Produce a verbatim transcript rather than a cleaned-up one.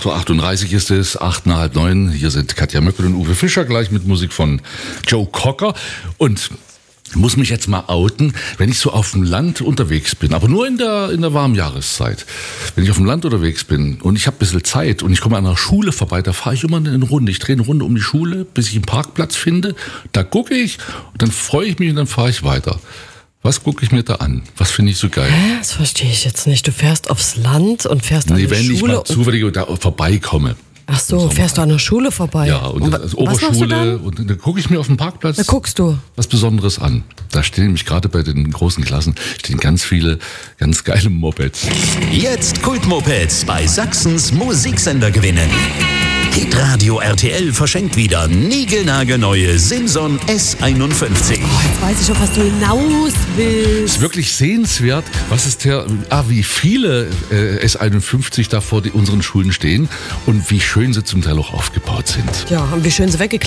acht Uhr achtunddreißig ist es, acht nach halb neun. Hier sind Katja Möckel und Uwe Fischer, gleich mit Musik von Joe Cocker. Und ich muss mich jetzt mal outen, wenn ich so auf dem Land unterwegs bin, aber nur in der, in der warmen Jahreszeit. Wenn ich auf dem Land unterwegs bin und ich habe ein bisschen Zeit und ich komme an einer Schule vorbei, da fahre ich immer eine Runde. Ich drehe eine Runde um die Schule, bis ich einen Parkplatz finde. Da gucke ich und dann freue ich mich und dann fahre ich weiter. Was gucke ich mir da an? Was finde ich so geil? Hä? Das verstehe ich jetzt nicht. Du fährst aufs Land und fährst an Nee, die wenn ich Schule. mal zufällig da vorbeikomme. Ach so, fährst du an der Schule vorbei? Ja, und, und das ist was machst du Oberschule. dann? Und dann gucke ich mir auf dem Parkplatz Da guckst du. was Besonderes an. Da stehen nämlich gerade bei den großen Klassen stehen ganz viele ganz geile Mopeds. Jetzt Kultmopeds bei Sachsens Musiksender gewinnen. Hitradio R T L verschenkt wieder niegelnagelneue Simson S einundfünfzig. Jetzt weiß ich schon, was du hinaus willst. Ist wirklich sehenswert, was ist der, ah, wie viele äh, S einundfünfzig da vor die, unseren Schulen stehen und wie schön sie zum Teil auch aufgebaut sind. Ja, und wie schön sie weggeklappt